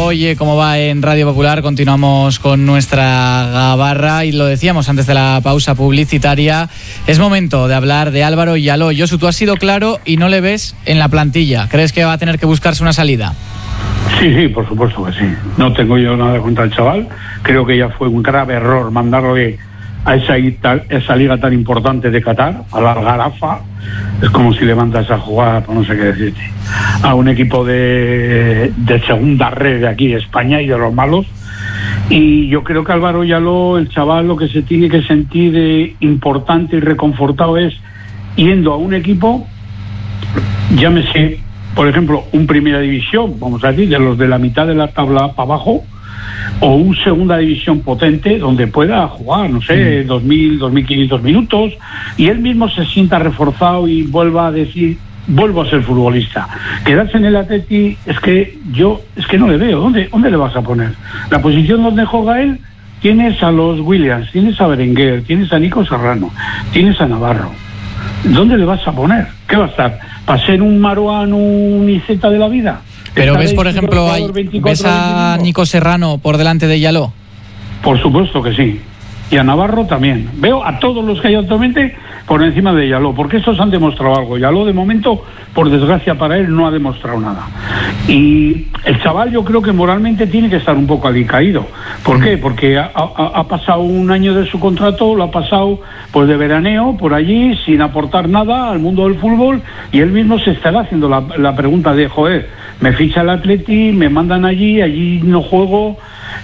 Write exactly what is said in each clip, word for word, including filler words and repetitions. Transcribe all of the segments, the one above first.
Oye Cómo Va en Radio Popular. Continuamos con nuestra gabarra y lo decíamos antes de la pausa publicitaria. Es momento de hablar de Álvaro Yaló. Josu, tú has sido claro y no le ves en la plantilla. ¿Crees que va a tener que buscarse una salida? Sí, sí, por supuesto que sí. No tengo yo nada contra el chaval. Creo que ya fue un grave error mandarle a esa, esa liga tan importante de Qatar, a la Al-Gharafa. Es como si levantas a jugar, no sé qué decirte, a un equipo de, de segunda red de aquí de España y de los malos. Y yo creo que Álvaro Yaló, el chaval, lo que se tiene que sentir eh, importante y reconfortado es yendo a un equipo, llámese, por ejemplo, un primera división, vamos a decir, de los de la mitad de la tabla para abajo, o un segunda división potente donde pueda jugar, no sé, dos mil, dos mil quinientos minutos, y él mismo se sienta reforzado y vuelva a decir, vuelvo a ser futbolista. Quedarse en el Atleti, es que yo, es que no le veo. ¿Dónde, dónde le vas a poner? La posición donde juega él, tienes a los Williams, tienes a Berenguer, tienes a Nico Serrano, tienes a Navarro. ¿Dónde le vas a poner? ¿Qué va a estar? ¿Para ser un Marouane, un Iceta de la vida? Pero ves, por ejemplo, hay, ¿ves a Nico Serrano por delante de Yaló? Por supuesto que sí. Y a Navarro también. Veo a todos los que hay actualmente por encima de Yaló, porque estos han demostrado algo. Yaló, de momento, por desgracia para él, no ha demostrado nada. Y el chaval, yo creo que moralmente tiene que estar un poco alicaído. ¿Por qué? Porque ha, ha, ha pasado un año de su contrato, lo ha pasado pues de veraneo por allí, sin aportar nada al mundo del fútbol, y él mismo se estará haciendo la, la pregunta de, joder, me ficha el Atleti, me mandan allí, allí no juego,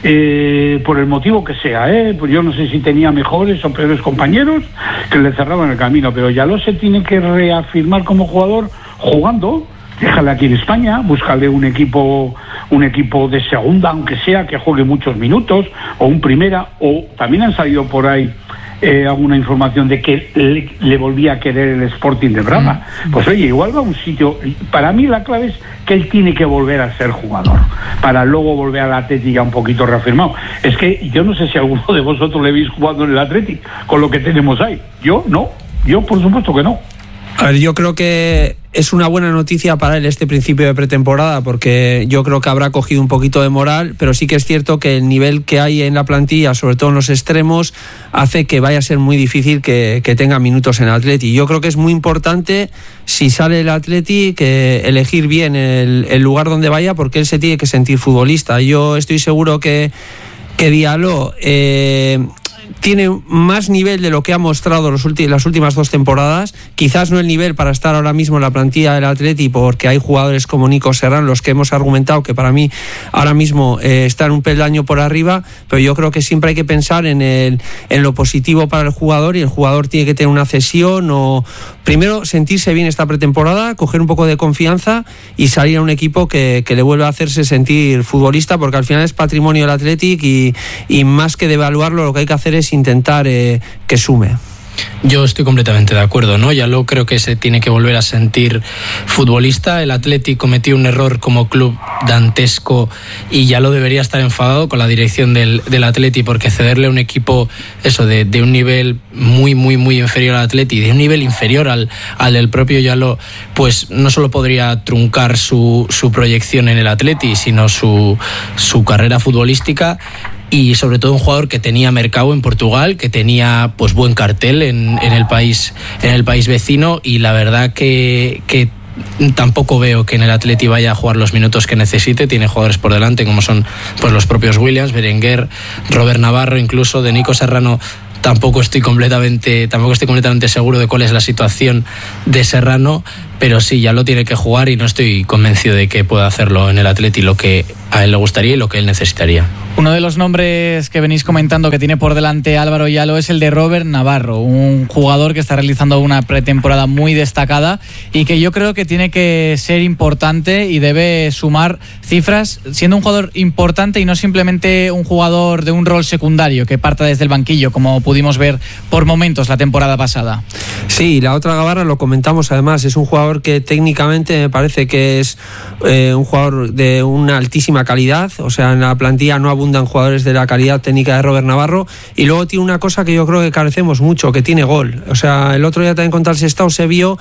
eh, por el motivo que sea, ¿eh? Pues yo no sé si tenía mejores o peores compañeros que le cerraban el camino, pero Yaló se tiene que reafirmar como jugador jugando. Déjale aquí en España, búscale un equipo un equipo de segunda, aunque sea que juegue muchos minutos, o un primera, o también han salido por ahí eh, alguna información de que le, le volvía a querer el Sporting de Braga. Pues oye, igual va a un sitio. Para mí la clave es que él tiene que volver a ser jugador, para luego volver al Atleti ya un poquito reafirmado. Es que yo no sé si alguno de vosotros le veis jugando en el Atleti con lo que tenemos ahí. Yo no, yo por supuesto que no. A ver, yo creo que es una buena noticia para él este principio de pretemporada, porque yo creo que habrá cogido un poquito de moral, pero sí que es cierto que el nivel que hay en la plantilla, sobre todo en los extremos, hace que vaya a ser muy difícil que, que tenga minutos en el Atleti. Yo creo que es muy importante, si sale el Atleti, que elegir bien el, el lugar donde vaya, porque él se tiene que sentir futbolista. Yo estoy seguro que, que Yaló eh, tiene más nivel de lo que ha mostrado los ulti- las últimas dos temporadas. Quizás no el nivel para estar ahora mismo en la plantilla del Atleti, porque hay jugadores como Nico Serrano, los que hemos argumentado que para mí ahora mismo eh, están un peldaño por arriba, pero yo creo que siempre hay que pensar en, el, en lo positivo para el jugador, y el jugador tiene que tener una cesión, o primero sentirse bien esta pretemporada, coger un poco de confianza y salir a un equipo que, que le vuelva a hacerse sentir futbolista, porque al final es patrimonio del Athletic, y, y más que devaluarlo, lo que hay que hacer es intentar eh, que sume. Yo estoy completamente de acuerdo, ¿no? Yaló creo que se tiene que volver a sentir futbolista. El Athletic cometió un error como club dantesco, y Yaló debería estar enfadado con la dirección del, del Athletic, porque cederle a un equipo eso de, de un nivel muy, muy, muy inferior al Athletic, de un nivel inferior al, al del propio Yaló, pues no solo podría truncar su, su proyección en el Athletic, sino su, su carrera futbolística. Y sobre todo un jugador que tenía mercado en Portugal, que tenía pues buen cartel en, en el país en el país vecino, y la verdad que, que tampoco veo que en el Atleti vaya a jugar los minutos que necesite. Tiene jugadores por delante como son pues los propios Williams, Berenguer, Robert Navarro, incluso de Nico Serrano. Tampoco estoy completamente tampoco estoy completamente seguro de cuál es la situación de Serrano, pero sí, ya lo tiene que jugar, y no estoy convencido de que pueda hacerlo en el Atleti lo que a él le gustaría y lo que él necesitaría. Uno de los nombres que venís comentando que tiene por delante Álvaro Yaló es el de Robert Navarro, un jugador que está realizando una pretemporada muy destacada y que yo creo que tiene que ser importante y debe sumar cifras, siendo un jugador importante y no simplemente un jugador de un rol secundario que parta desde el banquillo, como pudimos ver por momentos la temporada pasada. Sí, la otra gabarra lo comentamos además, es un jugador que técnicamente me parece que es eh, un jugador de una altísima calidad, o sea, en la plantilla no abundan jugadores de la calidad técnica de Robert Navarro, y luego tiene una cosa que yo creo que carecemos mucho, que tiene gol. O sea, el otro día también contra el Sestao se vio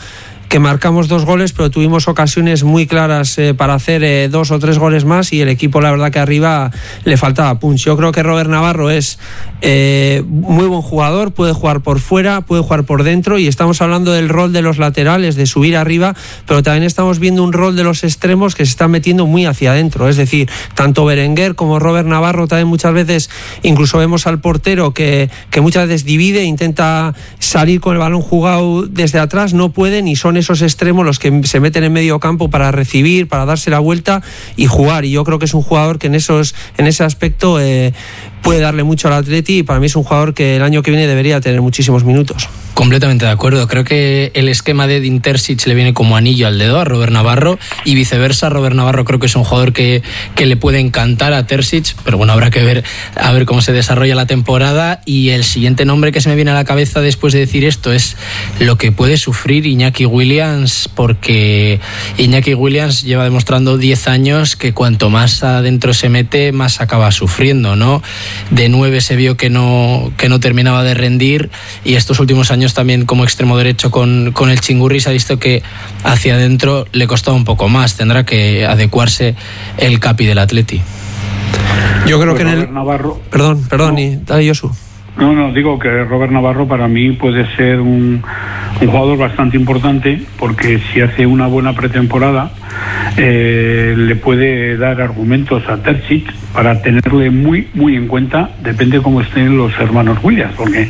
que marcamos dos goles, pero tuvimos ocasiones muy claras eh, para hacer eh, dos o tres goles más, y el equipo, la verdad que arriba le faltaba punch. Yo creo que Robert Navarro es eh, muy buen jugador, puede jugar por fuera, puede jugar por dentro, y estamos hablando del rol de los laterales, de subir arriba, pero también estamos viendo un rol de los extremos que se están metiendo muy hacia adentro, es decir, tanto Berenguer como Robert Navarro también muchas veces, incluso vemos al portero que, que muchas veces divide, intenta salir con el balón jugado desde atrás, no pueden, y son esos extremos los que se meten en medio campo para recibir, para darse la vuelta y jugar, y yo creo que es un jugador que en esos en ese aspecto eh, puede darle mucho al Atleti, y para mí es un jugador que el año que viene debería tener muchísimos minutos. Completamente de acuerdo. Creo que el esquema de Edin Terzic le viene como anillo al dedo a Robert Navarro, y viceversa. Robert Navarro creo que es un jugador que, que le puede encantar a Terzic, pero bueno, habrá que ver a ver cómo se desarrolla la temporada. Y el siguiente nombre que se me viene a la cabeza después de decir esto es lo que puede sufrir Iñaki Williams, porque Iñaki Williams lleva demostrando diez años que cuanto más adentro se mete, más acaba sufriendo, ¿no? De nueve se vio que no, que no terminaba de rendir, y estos últimos años también como extremo derecho con, con el Chingurri se ha visto que hacia adentro le costaba un poco más. Tendrá que adecuarse el capi del Atleti. Yo creo pues que en Robert el... Navarro... Perdón, perdón, no. y dale, Josu. No, no, digo que Robert Navarro para mí puede ser un, un jugador bastante importante, porque si hace una buena pretemporada eh, le puede dar argumentos a Terzic para tenerle muy, muy en cuenta, depende cómo estén los hermanos Williams, porque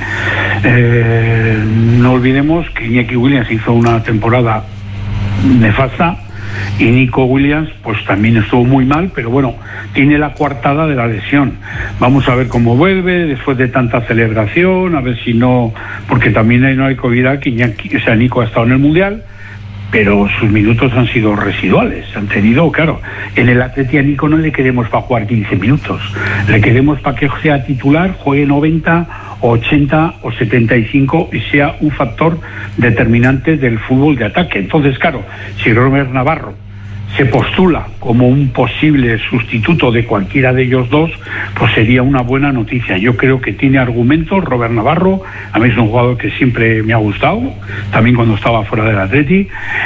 eh, no olvidemos que Iñaki Williams hizo una temporada nefasta, y Nico Williams pues también estuvo muy mal, pero bueno, tiene la coartada de la lesión. Vamos a ver cómo vuelve después de tanta celebración, a ver si no, porque también no hay que olvidar que Iñaki, o sea, Nico ha estado en el Mundial, pero sus minutos han sido residuales. Han tenido, claro, en el Atleti a Nico no le queremos para jugar quince minutos, le queremos para que sea titular, juegue noventa, ochenta o setenta y cinco y sea un factor determinante del fútbol de ataque. Entonces, claro, si Robert Navarro se postula como un posible sustituto de cualquiera de ellos dos, pues sería una buena noticia. Yo creo que tiene argumentos Robert Navarro, a mí es un jugador que siempre me ha gustado, también cuando estaba fuera del Atleti,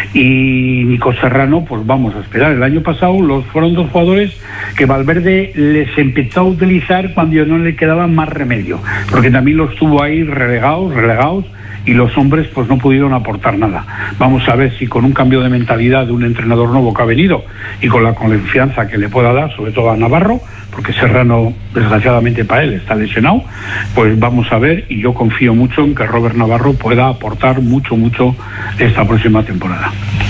y Nico Serrano, pues vamos a esperar. El año pasado los fueron dos jugadores que Valverde les empezó a utilizar cuando no le quedaba más remedio, porque también los tuvo ahí relegados, relegados, y los hombres pues no pudieron aportar nada. Vamos a ver si con un cambio de mentalidad de un entrenador nuevo que ha venido y con la confianza que le pueda dar, sobre todo a Navarro, porque Serrano, desgraciadamente para él, está lesionado, pues vamos a ver, y yo confío mucho en que Robert Navarro pueda aportar mucho, mucho esta próxima temporada.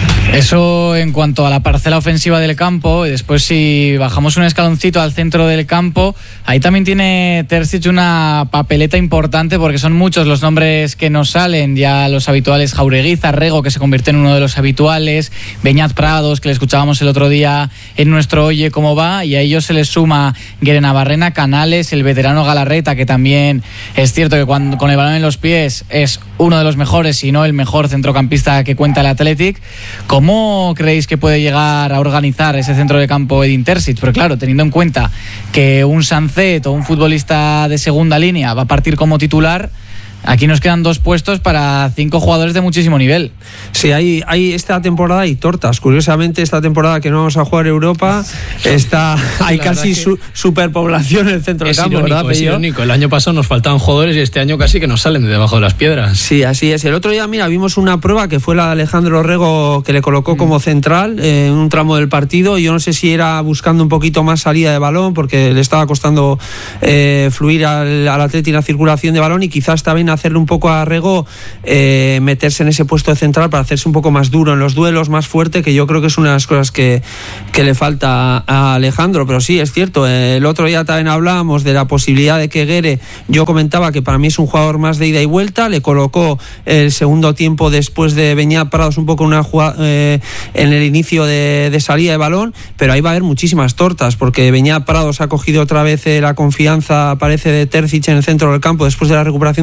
Eso en cuanto a la parcela ofensiva del campo. Y después, si bajamos un escaloncito al centro del campo, ahí también tiene Terzic una papeleta importante, porque son muchos los nombres que nos salen. Ya los habituales: Jauregui, Zarrego, que se convirtió en uno de los habituales, Beñat Prados, que le escuchábamos el otro día en nuestro Oye Cómo Va, y a ellos se les suma Guerenabarrena, Canales, el veterano Galarreta, que también es cierto que cuando con el balón en los pies es uno de los mejores, si no el mejor centrocampista que cuenta el Athletic. ¿Cómo creéis que puede llegar a organizar ese centro de campo Edin Terzic? Pero claro, teniendo en cuenta que un Sancet o un futbolista de segunda línea va a partir como titular, aquí nos quedan dos puestos para cinco jugadores de muchísimo nivel. Sí, hay, hay esta temporada hay tortas. Curiosamente, esta temporada que no vamos a jugar Europa, está, hay casi que su, superpoblación en el centro de campo, irónico, ¿verdad? Es irónico. El año pasado nos faltaban jugadores y este año casi que nos salen de debajo de las piedras. Sí, así es. El otro día, mira, vimos una prueba que fue la de Alejandro Rego, que le colocó mm. como central eh, en un tramo del partido. Yo no sé si era buscando un poquito más salida de balón, porque le estaba costando eh, fluir al, al Atleti la circulación de balón, y quizás también hacerle un poco a Rego eh, meterse en ese puesto de central para hacerse un poco más duro en los duelos, más fuerte, que yo creo que es una de las cosas que, que le falta a Alejandro. Pero sí, es cierto, el otro día también hablábamos de la posibilidad de que Guere, yo comentaba que para mí es un jugador más de ida y vuelta, le colocó el segundo tiempo después de Beñat Prados un poco una jugada, eh, en el inicio de, de salida de balón, pero ahí va a haber muchísimas tortas, porque Beñat Prados ha cogido otra vez eh, la confianza, parece, de Terzic en el centro del campo después de la recuperación de la lesión,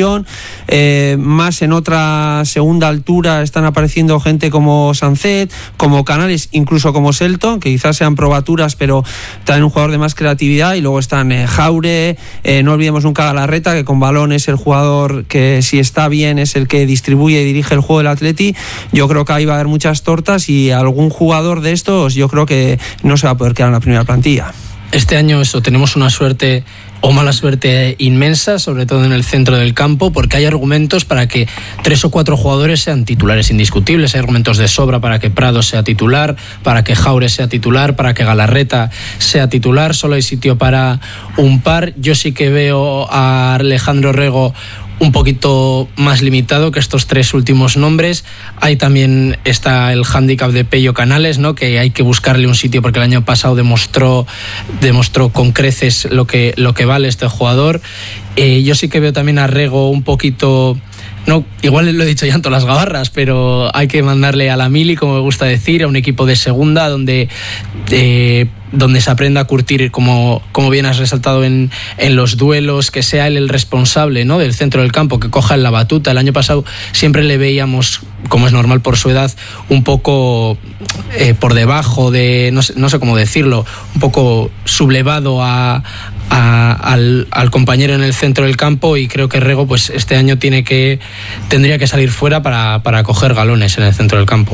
posesión, eh, más en otra segunda altura están apareciendo gente como Sancet, como Canales, incluso como Selton, que quizás sean probaturas, pero también un jugador de más creatividad. Y luego están eh, Jaure, eh, no olvidemos nunca Galarreta, que con balón es el jugador que, si está bien, es el que distribuye y dirige el juego del Atleti. Yo creo que ahí va a haber muchas tortas y algún jugador de estos yo creo que no se va a poder quedar en la primera plantilla. Este año eso, tenemos una suerte o mala suerte inmensa, sobre todo en el centro del campo, porque hay argumentos para que tres o cuatro jugadores sean titulares indiscutibles. Hay argumentos de sobra para que Prado sea titular, para que Jaure sea titular, para que Galarreta sea titular. Solo hay sitio para un par. Yo sí que veo a Alejandro Rego un poquito más limitado que estos tres últimos nombres. Ahí también está el hándicap de Pello Canales, ¿no? Que hay que buscarle un sitio, porque el año pasado demostró demostró con creces lo que, lo que vale este jugador. Eh, yo sí que veo también a Rego un poquito... No, igual lo he dicho ya en todas las gabarras, pero hay que mandarle a la mili, como me gusta decir, a un equipo de segunda donde eh, donde se aprenda a curtir, como, como bien has resaltado en, en los duelos, que sea él el responsable, ¿no?, del centro del campo, que coja la batuta. El año pasado siempre le veíamos, como es normal por su edad, un poco eh, por debajo de, no sé, no sé cómo decirlo, un poco sublevado a, a, al, al compañero en el centro del campo, y creo que Rego pues este año tiene que tendría que salir fuera para, para coger galones en el centro del campo.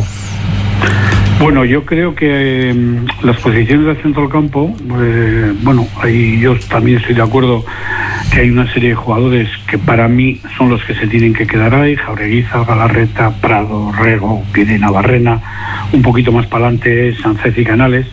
Bueno, yo creo que eh, las posiciones del centro del campo, eh, bueno, ahí yo también estoy de acuerdo que hay una serie de jugadores que para mí son los que se tienen que quedar ahí: Jaureguizar, Galarreta, Prado, Rego, Guirena, Barrena, un poquito más para adelante Sánchez y Canales.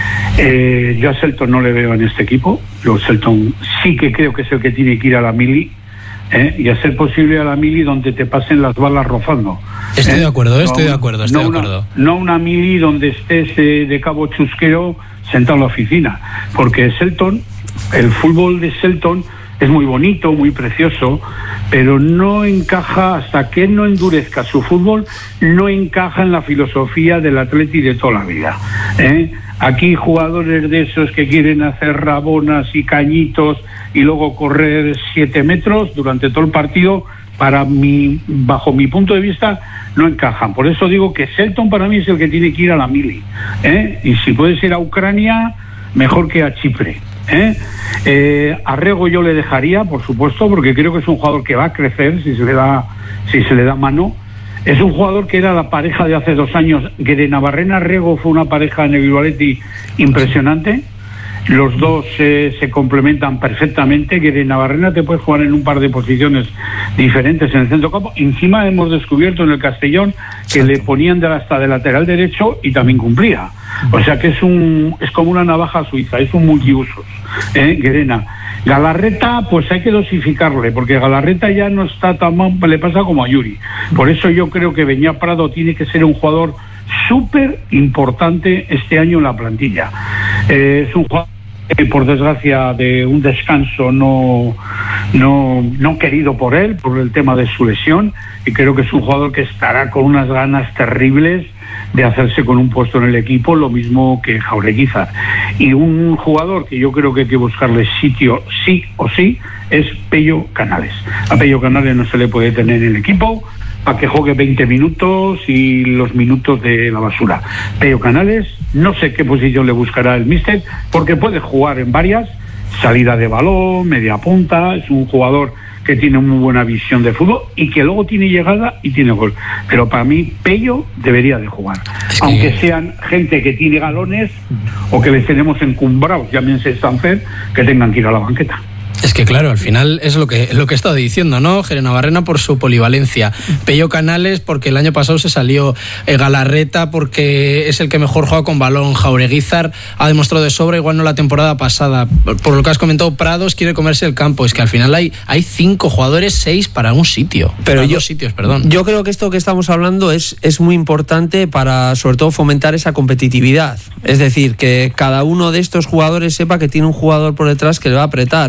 Eh, yo a Selton no le veo en este equipo. Yo Selton sí que creo que es el que tiene que ir a la mili. ¿Eh? Y a ser posible a la mili donde te pasen las balas rozando. Estoy ¿Eh? de acuerdo, estoy no, de acuerdo, estoy no de acuerdo. Una, no una mili donde estés eh, de cabo chusquero sentado en la oficina, porque Selton, el fútbol de Selton es muy bonito, muy precioso, pero no encaja, hasta que no endurezca su fútbol, no encaja en la filosofía del Atleti de toda la vida. ¿Eh? Aquí jugadores de esos que quieren hacer rabonas y cañitos y luego correr siete metros durante todo el partido, para mí, bajo mi punto de vista, no encajan. Por eso digo que Selton para mí es el que tiene que ir a la mili, ¿eh? Y si puedes ir a Ucrania, mejor que a Chipre. ¿Eh? Eh, a Rego yo le dejaría, por supuesto, porque creo que es un jugador que va a crecer si se le da, si se le da mano. Es un jugador que era la pareja de hace dos años. Guirena Barrena Rego fue una pareja en el Bilbaretti impresionante. Los dos eh, se complementan perfectamente. Guirena Barrena te puede jugar en un par de posiciones diferentes en el centro campo. Encima hemos descubierto en el Castellón que le ponían de hasta de lateral derecho y también cumplía. O sea que es un es como una navaja suiza, es un multiusos, ¿eh? Guirena. Galarreta, pues hay que dosificarle, porque Galarreta ya no está tan mal, le pasa como a Yuri. Por eso yo creo que Beñat Prado tiene que ser un jugador súper importante este año en la plantilla. Eh, es un jugador que, por desgracia, de un descanso no, no, no querido por él, por el tema de su lesión, y creo que es un jugador que estará con unas ganas terribles de hacerse con un puesto en el equipo, lo mismo que Jaureguizar. Y un jugador que yo creo que hay que buscarle sitio sí o sí es Pello Canales. A Pello Canales no se le puede tener en el equipo para que juegue veinte minutos y los minutos de la basura. Pello Canales, no sé qué posición le buscará el míster, porque puede jugar en varias: salida de balón, media punta. Es un jugador que tiene muy buena visión de fútbol y que luego tiene llegada y tiene gol. Pero para mí Pello debería de jugar, es que... aunque sean gente que tiene galones o que les tenemos encumbrados, llámense Sanfer, que tengan que ir a la banqueta. Es que claro, al final es lo que lo que he estado diciendo, ¿no? Guirena Barrena por su polivalencia, Pello Canales porque el año pasado se salió, eh, Galarreta porque es el que mejor juega con balón, Jaureguizar ha demostrado de sobra, igual no la temporada pasada. Por lo que has comentado, Prados quiere comerse el campo. Es que al final hay, hay cinco jugadores, seis para un sitio. Pero para yo, dos sitios, perdón. Yo creo que esto que estamos hablando es, es muy importante para, sobre todo, fomentar esa competitividad. Es decir, que cada uno de estos jugadores sepa que tiene un jugador por detrás que le va a apretar. Es decir,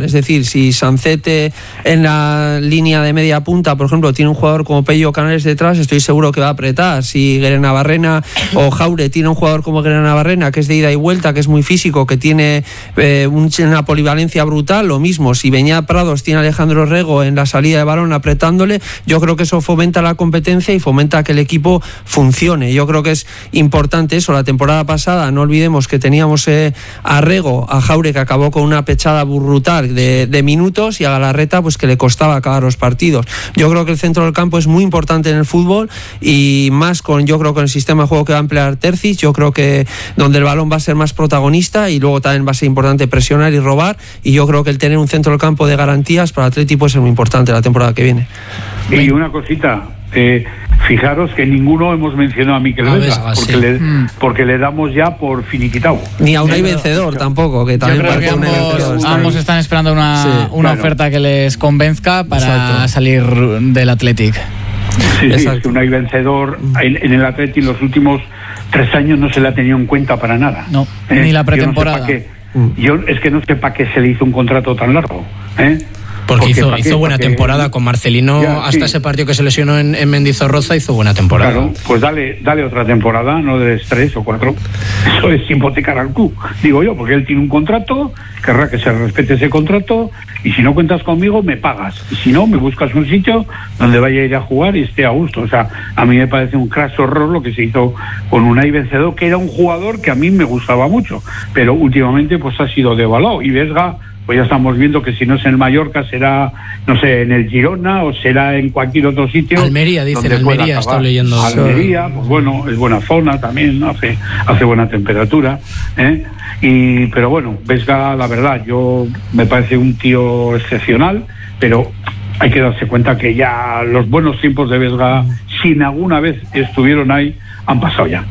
Si Sancete en la línea de media punta, por ejemplo, tiene un jugador como Pello Canales detrás, estoy seguro que va a apretar. Si Guerenabarrena o Jaure tiene un jugador como Guerenabarrena, que es de ida y vuelta, que es muy físico, que tiene eh, una polivalencia brutal, lo mismo. Si Beñat Prados tiene a Alejandro Rego en la salida de balón apretándole, yo creo que eso fomenta la competencia y fomenta que el equipo funcione. Yo creo que es importante eso. La temporada pasada, no olvidemos que teníamos eh, a Rego, a Jaure, que acabó con una pechada brutal de, de minutos, y a Galarreta pues que le costaba acabar los partidos. Yo creo que el centro del campo es muy importante en el fútbol, y más con, yo creo, con el sistema de juego que va a emplear Terzic. Yo creo que donde el balón va a ser más protagonista, y luego también va a ser importante presionar y robar, y yo creo que el tener un centro del campo de garantías para el Atleti puede ser muy importante la temporada que viene. Y una cosita, eh, fijaros que ninguno hemos mencionado a Mikel Vesga, porque, sí. le, mm. porque le damos ya por finiquitado. Ni a Unai Vencedor tampoco, que también Yo creo que ambos, ambos están esperando una, sí, una bueno. oferta que les convenzca para Exacto. salir del Athletic. Sí, sí, es que Unai Vencedor en, en el Athletic los últimos tres años no se le ha tenido en cuenta para nada. No, eh, ni la pretemporada. Yo, no sé qué, yo es que no sé para qué se le hizo un contrato tan largo, ¿eh? Porque, Porque hizo, hizo buena temporada con Marcelino, ya, hasta sí. ese partido que se lesionó en, en Mendizorroza, hizo buena temporada. Claro, pues dale, dale otra temporada, no de tres o cuatro. Eso es hipotecar al club, digo yo, porque él tiene un contrato, querrá que se respete ese contrato, y si no cuentas conmigo, me pagas. Y si no, me buscas un sitio donde vaya a ir a jugar y esté a gusto. O sea, a mí me parece un craso horror lo que se hizo con Unai Vencedor, que era un jugador que a mí me gustaba mucho, pero últimamente pues ha sido devaluado. Y Vesga, pues ya estamos viendo que si no es en Mallorca será, no sé, en el Girona o será en cualquier otro sitio. Almería, dicen, Almería, estoy leyendo. Almería, pues bueno, es buena zona también, ¿no? hace, hace buena temperatura, ¿eh? Y, pero bueno, Vesga, la verdad, yo me parece un tío excepcional, pero hay que darse cuenta que ya los buenos tiempos de Vesga, si alguna vez estuvieron ahí, han pasado ya.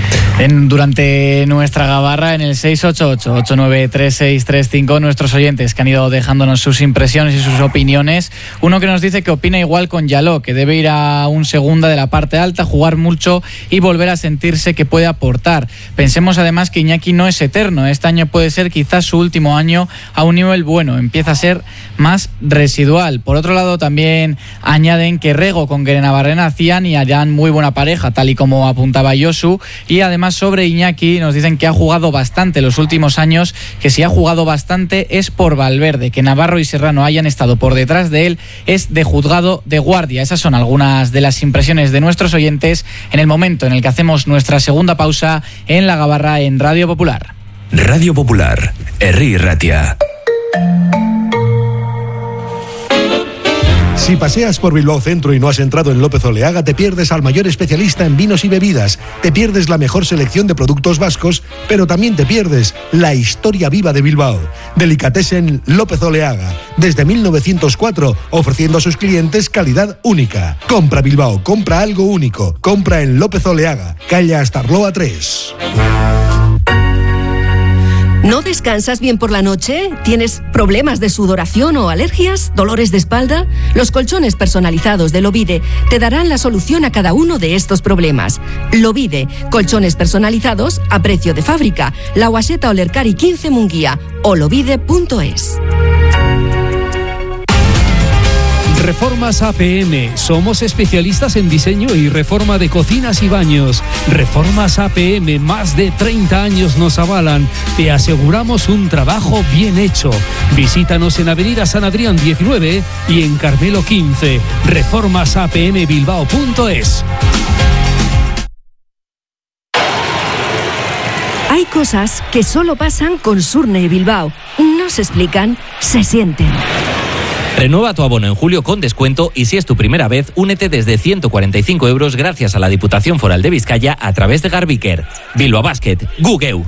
En, durante nuestra gabarra en el seis ocho ocho, ocho nueve tres seis tres cinco, nuestros oyentes que han ido dejándonos sus impresiones y sus opiniones. Uno que nos dice que opina igual con Yaló, que debe ir a un segunda de la parte alta, jugar mucho y volver a sentirse que puede aportar. Pensemos además que Iñaki no es eterno, este año puede ser quizás su último año a un nivel bueno, empieza a ser más residual. Por otro lado, también añaden que Rego con Guerenabarrena hacían y harían muy buena pareja, tal y como apuntaba Josu, y además sobre Iñaki nos dicen que ha jugado bastante los últimos años, que si ha jugado bastante es por Valverde, que Navarro y Serrano hayan estado por detrás de él es de juzgado de guardia. Esas son algunas de las impresiones de nuestros oyentes en el momento en el que hacemos nuestra segunda pausa en la gabarra en Radio Popular. Radio Popular, Herri Ratia. Si paseas por Bilbao Centro y no has entrado en López Oleaga, te pierdes al mayor especialista en vinos y bebidas, te pierdes la mejor selección de productos vascos, pero también te pierdes la historia viva de Bilbao. Delicatessen López Oleaga, desde mil novecientos cuatro, ofreciendo a sus clientes calidad única. Compra Bilbao, compra algo único, compra en López Oleaga, calle Astarloa tres. ¿No descansas bien por la noche? ¿Tienes problemas de sudoración o alergias? ¿Dolores de espalda? Los colchones personalizados de Lovide te darán la solución a cada uno de estos problemas. Lovide, colchones personalizados a precio de fábrica. La Guaseta Olercari quince Munguía o lovide punto es. Reformas A P M. Somos especialistas en diseño y reforma de cocinas y baños. Reformas A P M, más de treinta años nos avalan. Te aseguramos un trabajo bien hecho. Visítanos en Avenida San Adrián diecinueve y en Carmelo quince. reformas a p m bilbao punto es. Hay cosas que solo pasan con Surne Bilbao. No se explican, se sienten. Renueva tu abono en julio con descuento y si es tu primera vez, únete desde ciento cuarenta y cinco euros gracias a la Diputación Foral de Vizcaya a través de Garbiker. Bilbao Basket, Gugeu.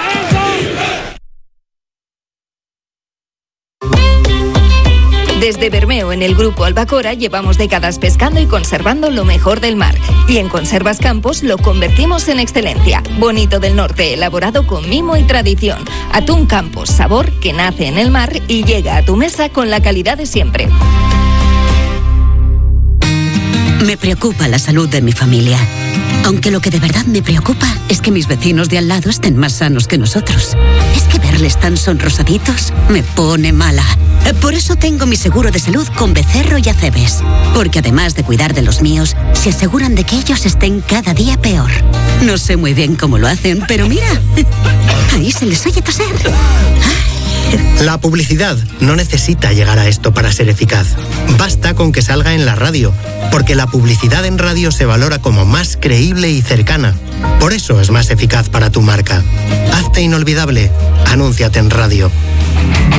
Desde Bermeo, en el Grupo Albacora, llevamos décadas pescando y conservando lo mejor del mar. Y en Conservas Campos lo convertimos en excelencia. Bonito del Norte, elaborado con mimo y tradición. Atún Campos, sabor que nace en el mar y llega a tu mesa con la calidad de siempre. Me preocupa la salud de mi familia. Aunque lo que de verdad me preocupa es que mis vecinos de al lado estén más sanos que nosotros. Es que verles tan sonrosaditos me pone mala. Por eso tengo mi seguro de salud con Becerro y Acebes. Porque además de cuidar de los míos, se aseguran de que ellos estén cada día peor. No sé muy bien cómo lo hacen, pero mira, ahí se les oye toser. La publicidad no necesita llegar a esto para ser eficaz. Basta con que salga en la radio, porque la publicidad en radio se valora como más creíble y cercana. Por eso es más eficaz para tu marca. Hazte inolvidable. Anúnciate en radio.